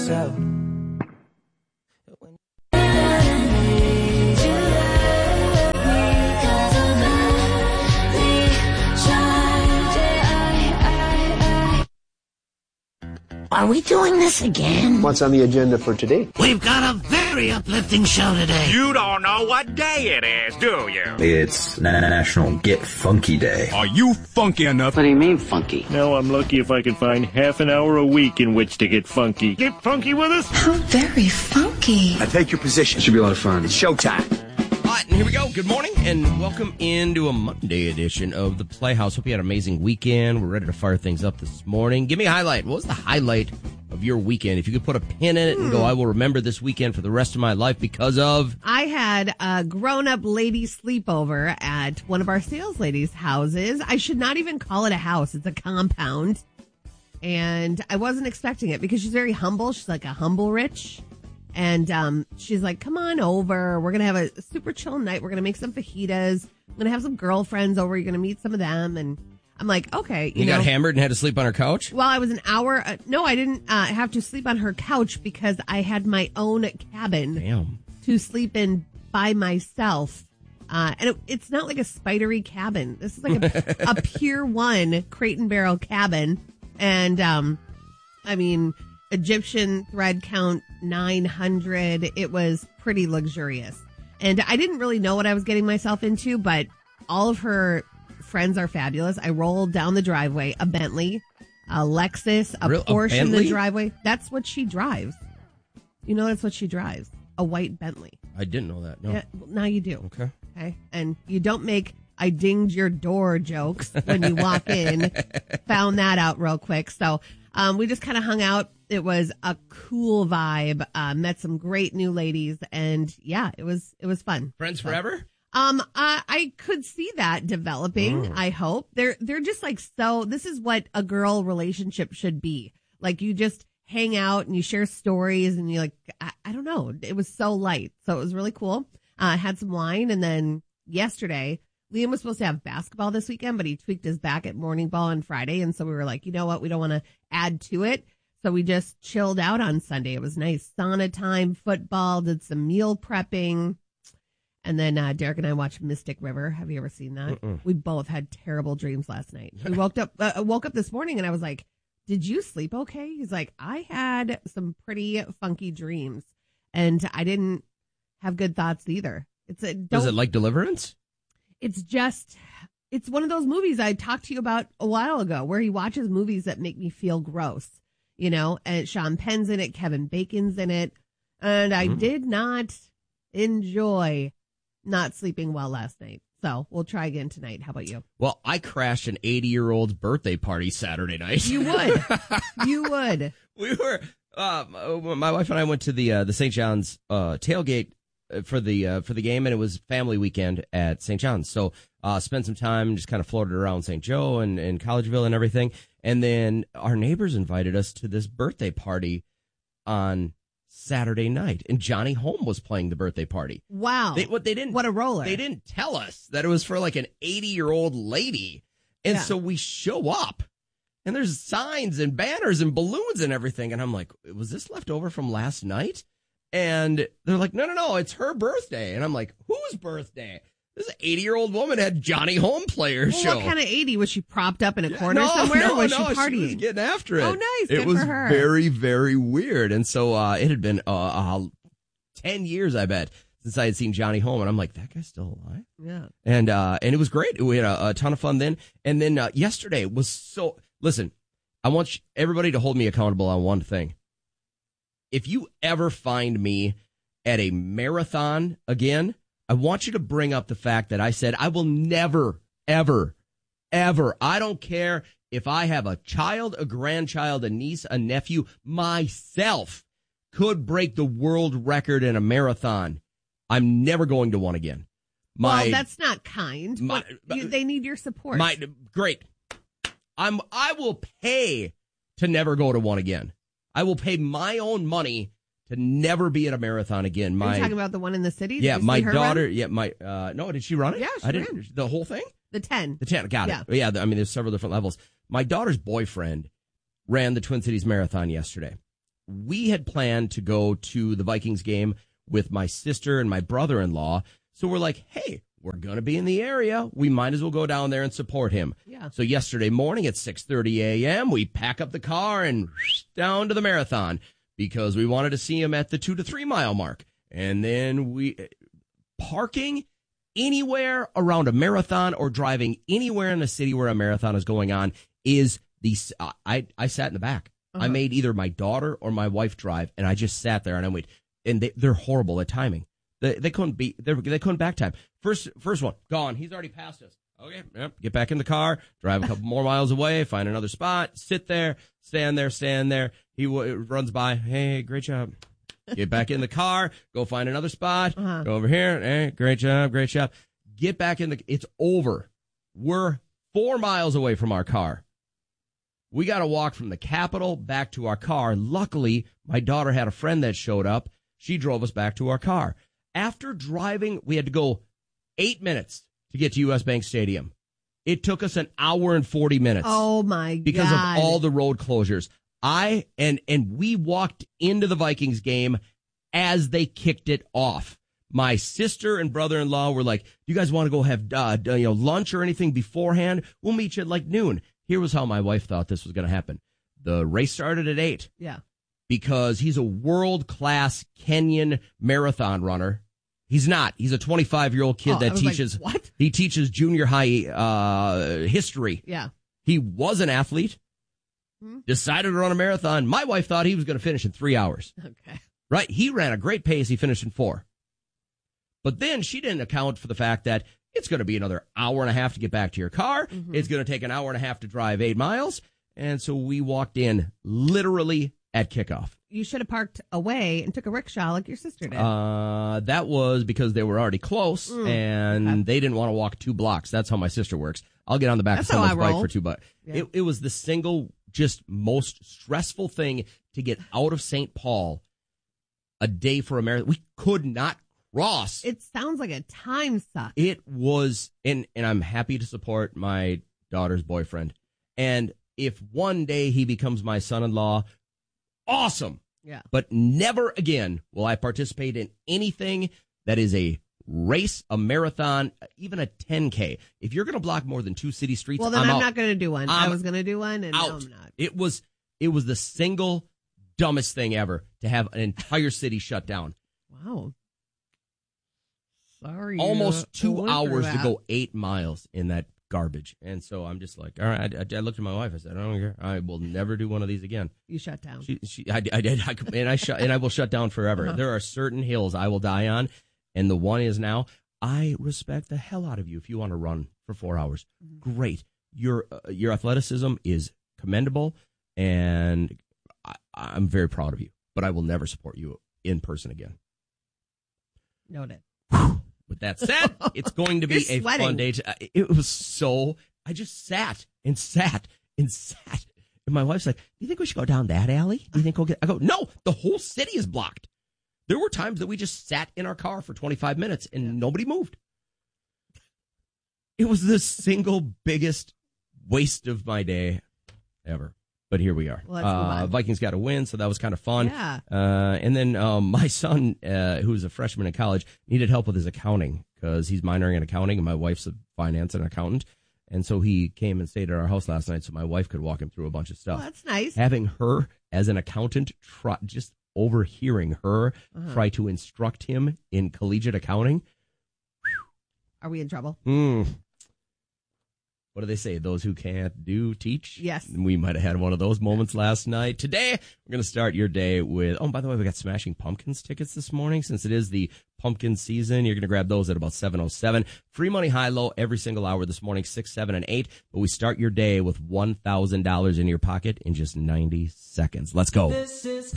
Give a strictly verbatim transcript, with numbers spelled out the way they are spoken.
yourself. Are we doing this again? What's on the agenda for today? We've got a very uplifting show today. You don't know what day it is, do you? It's National Get Funky Day. Are you funky enough? What do you mean funky? Now I'm lucky if I can find half an hour a week in which to get funky. Get funky with us? How very funky. I take your position. It should be a lot of fun. It's showtime. All right, and here we go. Good morning, and welcome into a Monday edition of the Playhouse. Hope you had an amazing weekend. We're ready to fire things up this morning. Give me a highlight. What was the highlight of your weekend? If you could put a pin in it and go, I will remember this weekend for the rest of my life because of... I had a grown-up lady sleepover at one of our sales ladies' houses. I should not even call it a house. It's a compound. And I wasn't expecting it because she's very humble. She's like a humble rich. And um, she's like, come on over. We're going to have a super chill night. We're going to make some fajitas. I'm going to have some girlfriends over. You're going to meet some of them. And I'm like, okay. You, you know, got hammered and had to sleep on her couch? Well, I was an hour. Uh, no, I didn't uh, have to sleep on her couch because I had my own cabin Damn. to sleep in by myself. Uh, and it, it's not like a spidery cabin. This is like a, a Pier one crate and barrel cabin. And, um, I mean, Egyptian thread count nine hundred. It was pretty luxurious. And I didn't really know what I was getting myself into, but all of her friends are fabulous. I rolled down the driveway, a Bentley, a Lexus, a Real, Porsche a in the driveway. That's what she drives. You know, that's what she drives. A white Bentley. I didn't know that. No. Yeah, well, now you do. Okay. Okay. And you don't make I dinged your door jokes when you walk in. Found that out real quick. So um, we just kind of hung out. It was a cool vibe. Uh, met some great new ladies, and yeah, it was it was fun. Friends so, forever? Um, I, I could see that developing. Mm. I hope they're they're just like so. This is what a girl relationship should be. Like you just hang out and you share stories, and you like I, I don't know. It was so light, so it was really cool. Uh, had some wine, and then yesterday Liam was supposed to have basketball this weekend, but he tweaked his back at morning ball on Friday, and so we were like, you know what, we don't want to add to it. So we just chilled out on Sunday. It was nice sauna time, football, did some meal prepping. And then uh, Derek and I watched Mystic River. Have you ever seen that? Mm-mm. We both had terrible dreams last night. We woke up uh, woke up this morning and I was like, did you sleep okay? He's like, I had some pretty funky dreams and I didn't have good thoughts either. It's a, Was it like Deliverance? It's just, it's one of those movies I talked to you about a while ago where he watches movies that make me feel gross. You know, and Sean Penn's in it, Kevin Bacon's in it, and I mm. did not enjoy not sleeping well last night. So we'll try again tonight. How about you? Well, I crashed an eighty-year-old's birthday party Saturday night. You would. You would. We were, uh, my wife and I went to the uh, the Saint John's uh, tailgate for the uh, for the game, and it was family weekend at Saint John's. So uh, spent some time, just kind of floated around Saint Joe and, and Collegeville and everything. And then our neighbors invited us to this birthday party on Saturday night, and Johnny Holm was playing the birthday party. Wow! They, what they didn't what a roller! They didn't tell us that it was for like an eighty-year-old lady, and yeah. so we show up, and there's signs and banners and balloons and everything, and I'm like, was this left over from last night? And they're like, no, no, no, it's her birthday, and I'm like, whose birthday? This eighty-year-old woman had Johnny Holm play her well, show. What kind of eighty? Was she propped up in a corner no, somewhere? No, or was no, she partying? She was getting after it. Oh, nice. It Good was for her. very, very weird. And so uh, it had been uh, uh, ten years, I bet, since I had seen Johnny Holm. And I'm like, that guy's still alive? Yeah. And uh, and it was great. We had a, a ton of fun then. And then uh, yesterday was so... Listen, I want everybody to hold me accountable on one thing. If you ever find me at a marathon again... I want you to bring up the fact that I said I will never, ever, ever, I don't care if I have a child, a grandchild, a niece, a nephew, myself could break the world record in a marathon. I'm never going to one again. My, well, that's not kind. My, you, they need your support. My, great. I'm, I will pay to never go to one again. I will pay my own money to never be at a marathon again. My, Are you talking about the one in the city? Did yeah, you my see her daughter. Run? Yeah, my uh, no, did she run it? Yeah, she I didn't. ran. The whole thing. The ten. The ten. Got yeah. it. Yeah. I mean, there's several different levels. My daughter's boyfriend ran the Twin Cities Marathon yesterday, we had planned to go to the Vikings game with my sister and my brother-in-law. So we're like, hey, we're going to be in the area. We might as well go down there and support him. Yeah. So yesterday morning at six thirty a.m., we pack up the car and down to the marathon because we wanted to see him at the two to three mile mark. And then we parking anywhere around a marathon or driving anywhere in the city where a marathon is going on is the, uh, I, I sat in the back. Uh-huh. I made either my daughter or my wife drive, and I just sat there and I wait. And they, they're horrible at timing. They, they couldn't be, they, they couldn't back time. First, first one, gone. He's already passed us. Okay, yep, get back in the car, drive a couple more miles away, find another spot, sit there, stand there, stand there. He w- runs by. Hey, great job. Get back in the car, go find another spot, uh-huh. Go over here. Hey, great job, great job. Get back in the, it's over. We're four miles away from our car. We got to walk from the Capitol back to our car. Luckily, my daughter had a friend that showed up. She drove us back to our car. After driving, we had to go eight minutes to get to U S. Bank Stadium. It took us an hour and forty minutes. Oh, my God. Because of all the road closures. I and and we walked into the Vikings game as they kicked it off. My sister and brother-in-law were like, do you guys want to go have uh, you know lunch or anything beforehand? We'll meet you at like noon. Here was how my wife thought this was going to happen. The race started at eight. Yeah. Because he's a world-class Kenyan marathon runner. He's not. He's a twenty-five-year-old kid oh, that teaches. Like, what? He teaches junior high uh, history. Yeah. He was an athlete. Hmm? Decided to run a marathon. My wife thought he was going to finish in three hours. Okay. Right? He ran a great pace. He finished in four. But then she didn't account for the fact that it's going to be another hour and a half to get back to your car. Mm-hmm. It's going to take an hour and a half to drive eight miles. And so we walked in literally at kickoff. You should have parked away and took a rickshaw like your sister did. Uh, that was because they were already close mm, and okay. They didn't want to walk two blocks. That's how my sister works. I'll get on the back That's of someone's bike for two bucks. Yeah. It, it was the single, just most stressful thing to get out of Saint Paul a day for a marathon. We could not cross. It sounds like a time suck. It was, and, and I'm happy to support my daughter's boyfriend. And if one day he becomes my son-in-law, awesome. Yeah. But never again will I participate in anything that is a race, a marathon, even a ten K. If you're going to block more than two city streets, well, then I'm, I'm out. not going to do one. I'm I was going to do one, and out. now I'm not. It was, it was the single dumbest thing ever to have an entire city shut down. Wow. Sorry. Almost two hours to go eight miles in that garbage. And so I'm just like, all right. I, I looked at my wife. I said, I don't care. I will never do one of these again. You shut down. She, she, I, I did. I, and I shut, and I will shut down forever. Uh-huh. There are certain hills I will die on. And the one is now, I respect the hell out of you if you want to run for four hours. Mm-hmm. Great. Your, uh, your athleticism is commendable. And I, I'm very proud of you, but I will never support you in person again. Noted. With that said, it's going to be a sweating. fun day. To, it was so, I just sat and sat and sat. And my wife's like, do you think we should go down that alley? Do you think we'll get, I go, no, the whole city is blocked. There were times that we just sat in our car for twenty-five minutes and yeah. nobody moved. It was the single biggest waste of my day ever. But here we are. Well, uh, Vikings got a win, so that was kind of fun. Yeah. Uh, and then um, my son, uh, who's a freshman in college, needed help with his accounting because he's minoring in accounting, and my wife's a finance and accountant. And so he came and stayed at our house last night so my wife could walk him through a bunch of stuff. Oh, that's nice. Having her as an accountant, try, just overhearing her uh-huh. try to instruct him in collegiate accounting. Are we in trouble? Hmm. What do they say? Those who can't do, teach? Yes. We might have had one of those moments last night. Today, we're going to start your day with, oh, by the way, we got Smashing Pumpkins tickets this morning. Since it is the pumpkin season, you're going to grab those at about seven oh seven. Free money, high, low, every single hour this morning, six, seven, and eight. But we start your day with one thousand dollars in your pocket in just ninety seconds. Let's go. This is